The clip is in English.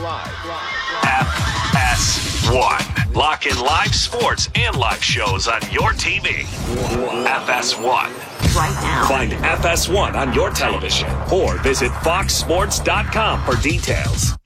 FS1. Lock in live sports and live shows on your TV. FS1. Right now. Find FS1 on your television or visit foxsports.com for details.